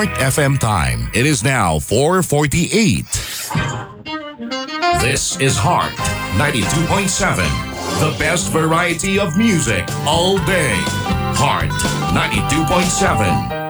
Heart FM time. It is now 4:48. This is Heart 92.7. The best variety of music all day. Heart 92.7.